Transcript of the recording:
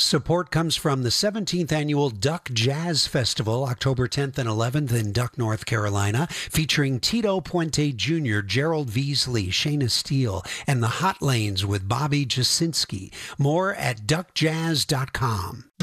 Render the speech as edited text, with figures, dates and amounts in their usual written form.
Support comes from the 17th Annual Duck Jazz Festival, October 10th and 11th in Duck, North Carolina, featuring Tito Puente Jr., Gerald Veasley, Shayna Steele, and the Hot Lanes with Bobby Jasinski. More at duckjazz.com.